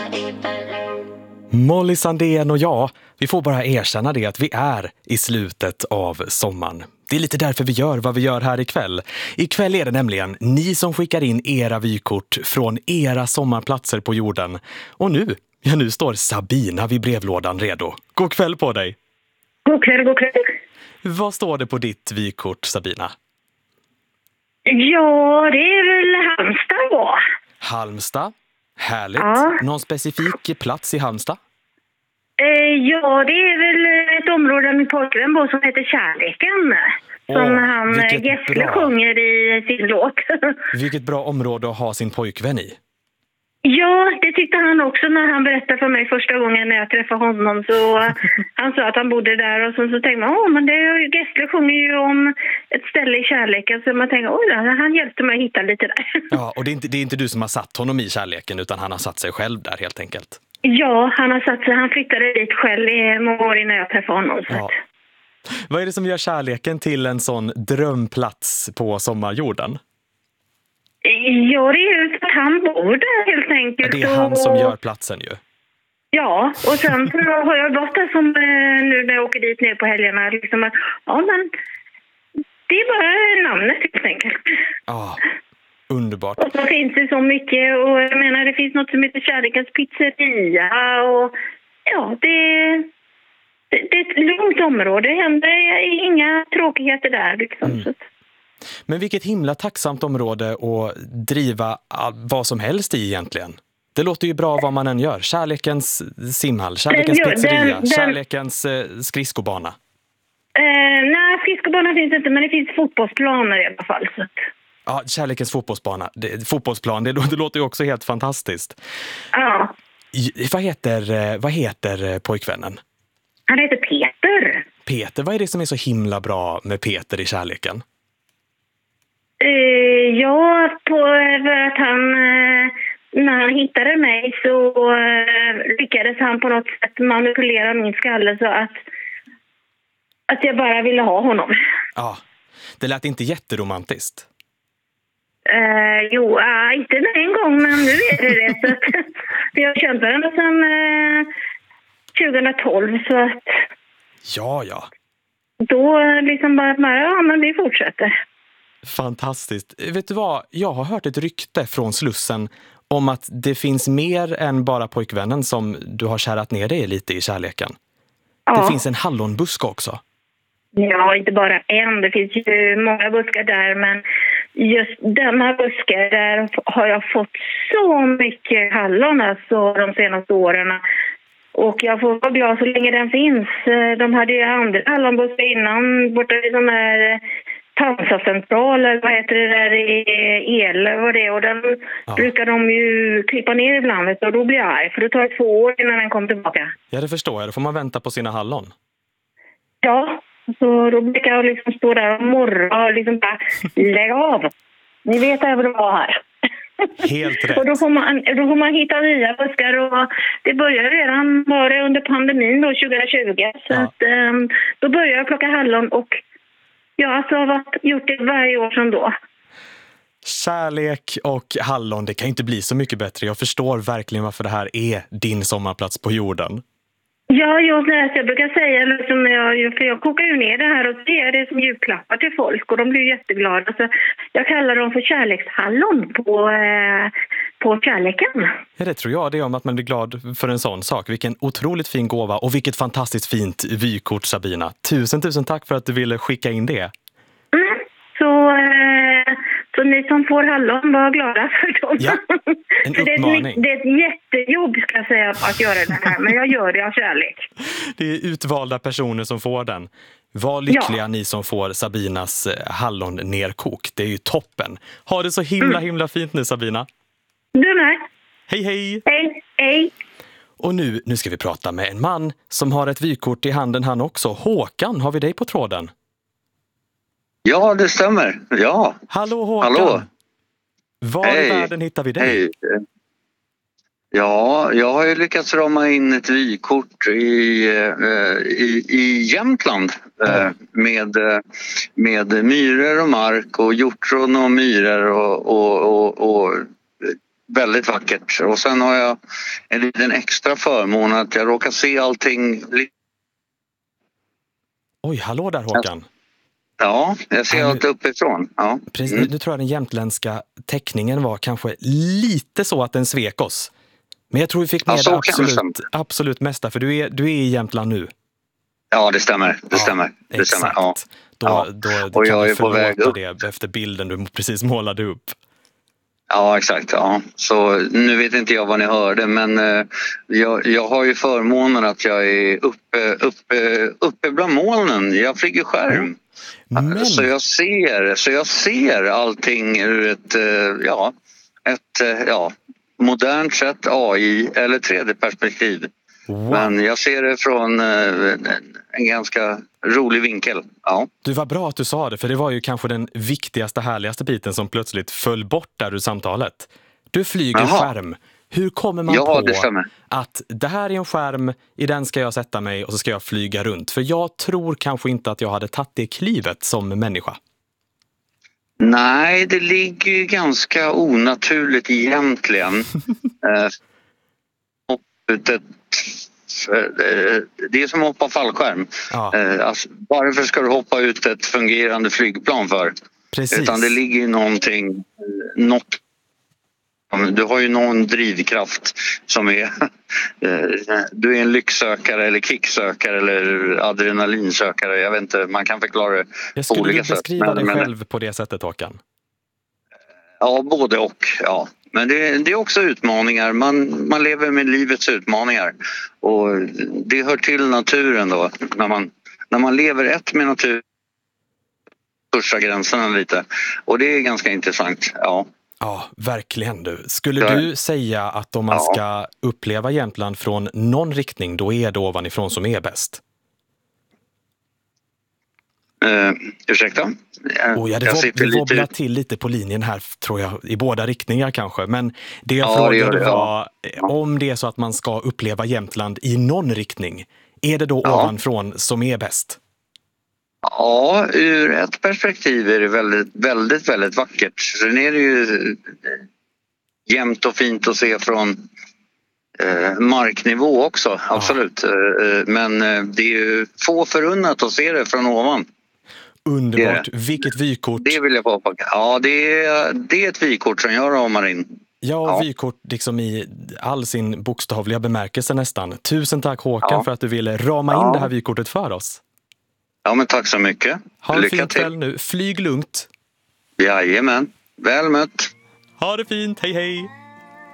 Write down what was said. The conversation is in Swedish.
Molly Sandén och jag, vi får bara erkänna det att vi är i slutet av sommaren. Det är lite därför vi gör vad vi gör här ikväll. Ikväll är det nämligen ni som skickar in era vykort från era sommarplatser på jorden. Och nu står Sabina vid brevlådan redo. God kväll på dig! God kväll, god kväll. Vad står det på ditt vykort, Sabina? Ja, det är väl Halmstad då. Halmstad? Härligt. Ja. Någon specifik plats i Halmstad? Ja, det är väl ett område där min pojkvän bor som heter Kärleken. Som han Gessle sjunger i sin låt. Vilket bra område att ha sin pojkvän i. Ja, det tyckte han också när han berättade för mig första gången när jag träffade honom. Så han sa att han bodde där och så tänkte man, men Gessle sjunger ju om ett ställe i Kärleken. Så man tänkte, han hjälpte mig att hitta lite där. Ja, och det är inte du som har satt honom i Kärleken utan han har satt sig själv där helt enkelt. Ja, han flyttade dit själv i många år innan jag träffade honom. Så. Ja. Vad är det som gör Kärleken till en sån drömplats på sommarjorden? Ja, det är ju att han bor där helt enkelt. Det är han som gör platsen ju. Ja, och sen så har jag gått där som nu när jag åker dit ner på helgerna. Liksom att, men det är bara namnet helt enkelt. Ja, underbart. Och så finns det så mycket och jag menar det finns något som heter Kärlekens pizzeria och ja, det är ett lugnt område. Det händer inga tråkigheter där liksom. Så. Men vilket himla tacksamt område att driva vad som helst i egentligen. Det låter ju bra vad man än gör. Kärlekens simhall, Kärlekens pizzeria, Kärlekens skridskobana. Nej, skridskobana finns inte, men det finns fotbollsplaner i alla fall. Så. Ja, Kärlekens fotbollsbana. Fotbollsplan, det låter ju också helt fantastiskt. Ja. Vad heter pojkvännen? Han heter Peter. Peter, vad är det som är så himla bra med Peter i Kärleken? Ja, för att han, när han hittade mig så lyckades han på något sätt manipulera min skalle så att jag bara ville ha honom. Ja, det lät inte jätteromantiskt. Inte en gång, men nu är det så att vi har känt varandra sedan 2012 så att... Ja. Då liksom bara, men vi fortsätter. Fantastiskt. Vet du vad? Jag har hört ett rykte från Slussen om att det finns mer än bara pojkvännen som du har kärat ner dig lite i Kärleken. Ja. Det finns en hallonbuske också. Ja, inte bara en. Det finns ju många buskar där, men just denna buske där har jag fått så mycket hallon alltså de senaste åren. Och jag får vara glad så länge den finns. De hade ju andra hallonbuskar innan borta i de här Tansacentral, vad heter det där i el, vad det är, och den brukar de ju klippa ner ibland och då blir jag arg, för det tar 2 år innan den kommer tillbaka. Ja, det förstår jag. Då får man vänta på sina hallon. Ja, så då brukar jag liksom stå där och morra och liksom bara, lägg av. Ni vet vad det var här. Helt rätt. Och då får man hitta nya buskar och det började redan bara under pandemin då 2020. Så att, då började jag plocka hallon och jag har gjort det varje år sedan då. Kärlek och hallon, det kan inte bli så mycket bättre. Jag förstår verkligen varför det här är din sommarplats på jorden. Ja, jag brukar säga liksom, för jag kokar ju ner det här och ger det som julklappar till folk och de blir jätteglada. Så jag kallar dem för kärlekshallon på Kärleken. Ja, det tror jag. Det är om att man blir glad för en sån sak. Vilken otroligt fin gåva och vilket fantastiskt fint vykort, Sabina. Tusen tack för att du ville skicka in det. Så ni som får hallon, var glada för dem. Ja, en uppmaning. Det är ett jättejobb ska jag säga att göra det här, men jag gör det av kärlek. Det är utvalda personer som får den. Var lyckliga ni som får Sabinas hallon-nerkok. Det är ju toppen. Ha det så himla fint nu, Sabina. Du med. Hej. Hej. Och nu ska vi prata med en man som har ett vykort i handen han också. Håkan, har vi dig på tråden? Ja, det stämmer. Ja. Hallå Håkan. Hallå. Var i världen hittar vi dig? Hej. Ja, jag har ju lyckats rama in ett vykort i Jämtland med myror och mark och hjortron och myror och väldigt vackert. Och sen har jag en liten extra förmån att jag råkar se allting. Oj, hallå där Håkan. Ja, jag ser allt uppifrån. Ja. Precis, nu tror jag den jämtländska teckningen var kanske lite så att den svek oss. Men jag tror vi fick med det absolut mesta, för du är i Jämtland nu. Ja, det stämmer. Det stämmer. Ja. Då och kan jag du är på väg upp. det efter bilden du precis målade upp. Ja, exakt. Ja. Så nu vet inte jag vad ni hörde, men jag har ju förmånen att jag är uppe bland molnen. Jag flyger skärm. Men... Så jag ser allting ur ett modernt sätt, AI eller 3D-perspektiv. Wow. Men jag ser det från en ganska rolig vinkel. Ja. Du, var bra att du sa det, för det var ju kanske den viktigaste, härligaste biten som plötsligt föll bort där ur samtalet. Du flyger skärm. Hur kommer man på att det här är en skärm, i den ska jag sätta mig och så ska jag flyga runt? För jag tror kanske inte att jag hade tagit det klivet som människa. Nej, det ligger ju ganska onaturligt egentligen. Det är som att hoppa fallskärm. Ja. Alltså, varför ska du hoppa ut ett fungerande flygplan för? Precis. Utan det ligger ju du har ju någon drivkraft som är du är en lycksökare eller kicksökare eller adrenalinsökare. Jag vet inte, man kan förklara det på olika sätt. Skulle du beskriva dig själv på det sättet, Håkan? Ja, både och. Ja. Men det är också utmaningar. Man lever med livets utmaningar. Och det hör till naturen då. När man lever ett med naturen pushar gränserna lite. Och det är ganska intressant. Ja. Ja, verkligen du. Skulle du säga att om man ska uppleva Jämtland från någon riktning, då är det ovanifrån som är bäst? Ursäkta? Det wobblar till lite på linjen här, tror jag, i båda riktningar kanske. Men det jag frågade var, om det är så att man ska uppleva Jämtland i någon riktning, är det då ovanifrån som är bäst? Ja, ur ett perspektiv är det väldigt, väldigt, väldigt vackert. Sen är det ju jämnt och fint att se från marknivå också, absolut. Men det är ju få förunnat att se det från ovan. Underbart. Vilket vykort. Det vill jag påpeka. Ja, det är ett vykort som jag ramar in. Ja, vykort liksom i all sin bokstavliga bemärkelse nästan. Tusen tack Håkan för att du ville rama in det här vykortet för oss. Ja, men tack så mycket. Ha en fin kväll nu. Flyg lugnt. Jajamän. Väl mött. Ha det fint. Hej hej.